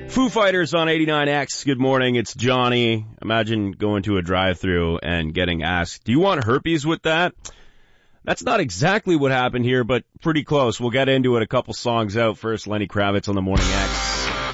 Foo Fighters on 89X. Good morning, it's Johnny. Imagine going to a drive-thru and getting asked, do you want herpes with that? That's not exactly what happened here, but pretty close. We'll get into it a couple songs out. First, Lenny Kravitz on the Morning X.